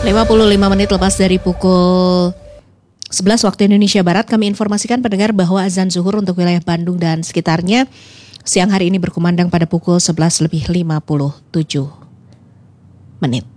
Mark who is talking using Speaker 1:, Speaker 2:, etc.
Speaker 1: 55 menit lepas dari pukul 11 waktu Indonesia Barat, kami informasikan pendengar bahwa azan zuhur untuk wilayah Bandung dan sekitarnya siang hari ini berkumandang pada pukul 11 lebih 57 menit.